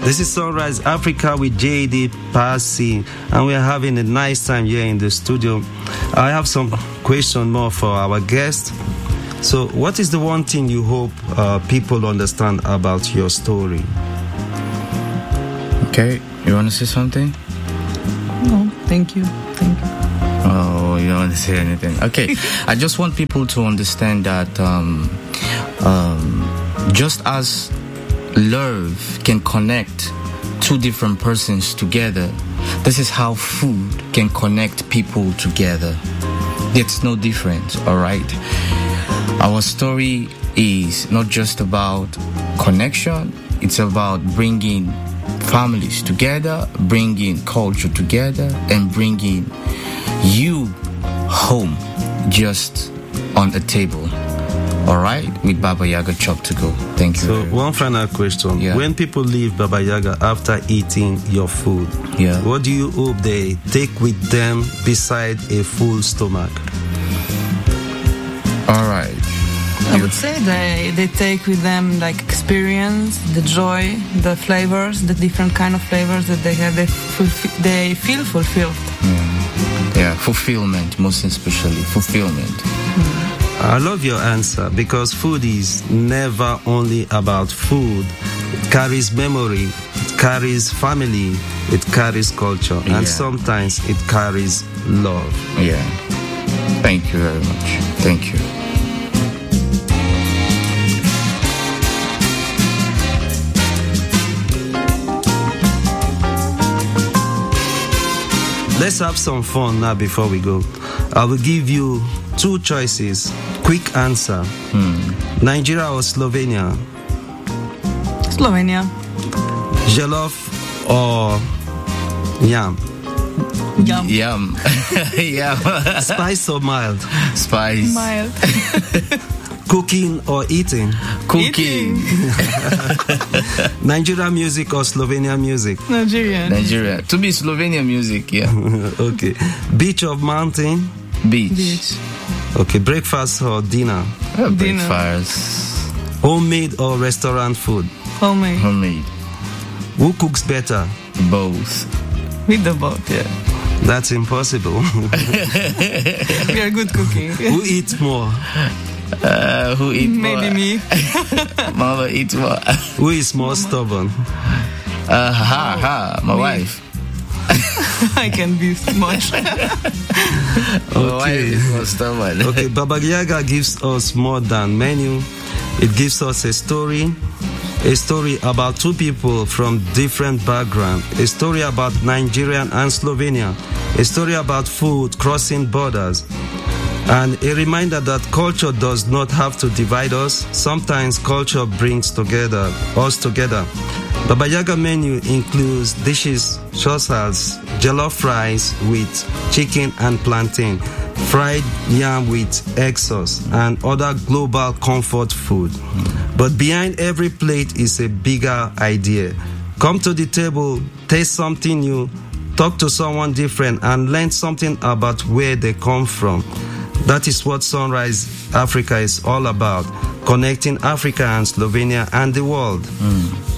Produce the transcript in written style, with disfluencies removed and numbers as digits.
This is Sunrise Africa with JD Passy, and we are having a nice time here in the studio. I have some question more for our guest. So, what is the one thing you hope people understand about your story? Okay, you want to say something? No, thank you. Oh, you don't want to say anything? Okay, I just want people to understand that just as love can connect two different persons together, this is how food can connect people together. It's no different, all right? Our story is not just about connection, it's about bringing families together, bringing culture together, and bringing you home just on a table. All right, with Baba Yaga Chop to Go. Thank you. So, one final question. Yeah. When people leave Baba Yaga after eating your food, what do you hope they take with them beside a full stomach? All right. I would say they take with them like experience, the joy, the flavors, the different kind of flavors that they have. They feel fulfilled. Yeah, fulfillment, most especially fulfillment. I love your answer, because food is never only about food. It carries memory, it carries family, it carries culture, and sometimes it carries love. Yeah. Thank you very much. Thank you. Let's have some fun now before we go. I will give you two choices. Quick answer. Nigeria or Slovenia? Slovenia. Jollof or yam? Yum. Yum. Yum. Spice or mild? Spice. Mild. Cooking or eating? Cooking. Nigeria music or Slovenia music? Nigerian. Nigeria. To be Slovenia music, yeah. Okay. Beach or mountain? Beach. Okay. Breakfast or dinner? Breakfast. Homemade or restaurant food? Homemade. Homemade. Who cooks better? Both. With the both, yeah. That's impossible. We are good cooking. Who eats more? Who eats more? Maybe me. Mama eats more. Who is more stubborn? My wife. I can be much. My wife is more stubborn. Okay, Baba Yaga gives us more than menu. It gives us a story about two people from different backgrounds, a story about Nigeria and Slovenia, a story about food crossing borders, and a reminder that culture does not have to divide us. Sometimes culture brings us together. Baba Yaga menu includes dishes such as jollof rice with chicken and plantain, fried yam with egg sauce, and other global comfort food. But behind every plate is a bigger idea. Come to the table, taste something new, talk to someone different, and learn something about where they come from. That is what Sunrise Africa is all about, connecting Africa and Slovenia and the world.